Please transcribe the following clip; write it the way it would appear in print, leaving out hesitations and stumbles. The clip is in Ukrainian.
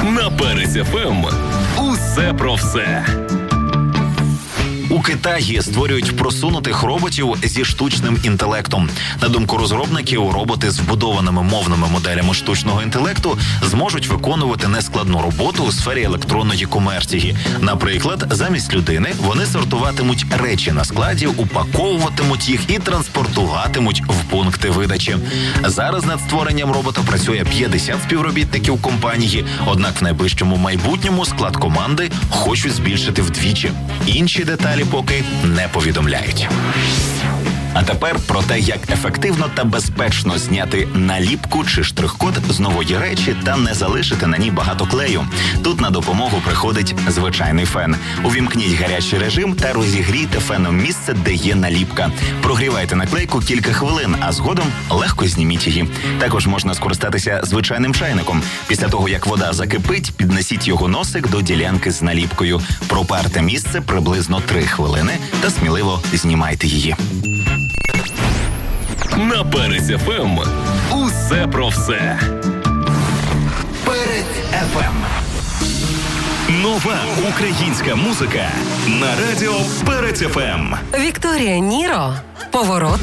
На Перець ФМ. Усе про все. У Китаї створюють просунутих роботів зі штучним інтелектом. На думку розробників, роботи з вбудованими мовними моделями штучного інтелекту зможуть виконувати нескладну роботу у сфері електронної комерції. Наприклад, замість людини вони сортуватимуть речі на складі, упаковуватимуть їх і транспортуватимуть в пункти видачі. Зараз над створенням робота працює 50 співробітників компанії, однак в найближчому майбутньому склад команди хочуть збільшити вдвічі. Інші деталі поки не повідомляють. А тепер про те, як ефективно та безпечно зняти наліпку чи штрих-код з нової речі та не залишити на ній багато клею. Тут на допомогу приходить звичайний фен. Увімкніть гарячий режим та розігрійте феном місце, де є наліпка. Прогрівайте наклейку кілька хвилин, а згодом легко зніміть її. Також можна скористатися звичайним чайником. Після того, як вода закипить, піднесіть його носик до ділянки з наліпкою. Пропарте місце приблизно 3 хвилини та сміливо знімайте її. На Перець ФМ. Усе про все. Перець ФМ. Нова українська музика на радіо Перець ФМ. Вікторія Ніро. Поворот